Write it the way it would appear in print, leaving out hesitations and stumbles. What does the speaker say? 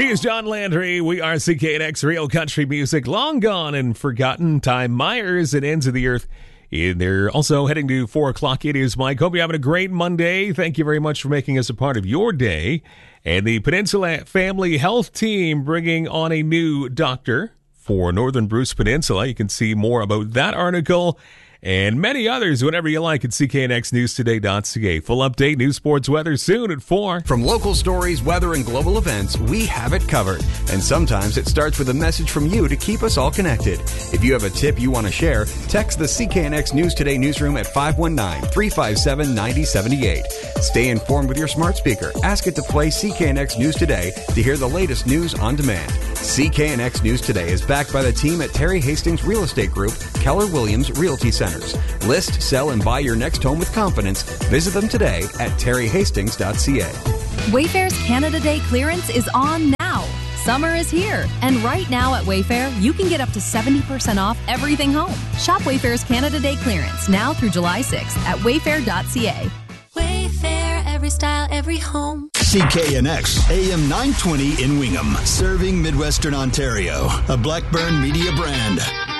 He is John Landry. We are CKNX Real Country Music. Long gone and forgotten. Time Myers and Ends of the Earth. And they're also heading to 4 o'clock. It is Mike. Hope you're having a great Monday. Thank you very much for making us a part of your day. And the Peninsula Family Health Team bringing on a new doctor for Northern Bruce Peninsula. You can see more about that article and many others whenever you like at cknxnewstoday.ca. Full update, news, sports, weather soon at 4. From local stories, weather, and global events, we have it covered. And sometimes it starts with a message from you to keep us all connected. If you have a tip you want to share, text the CKNX News Today newsroom at 519-357-9078. Stay informed with your smart speaker. Ask it to play CKNX News Today to hear the latest news on demand. CKNX News Today is backed by the team at Terry Hastings Real Estate Group, Keller Williams Realty Centers. List, sell, and buy your next home with confidence. Visit them today at terryhastings.ca. Wayfair's Canada Day clearance is on now. Summer is here, and right now at Wayfair, you can get up to 70% off everything home. Shop Wayfair's Canada Day clearance now through July 6th at wayfair.ca. Wayfair, every style, every home. CKNX, AM 920 in Wingham, serving Midwestern Ontario, a Blackburn Media brand.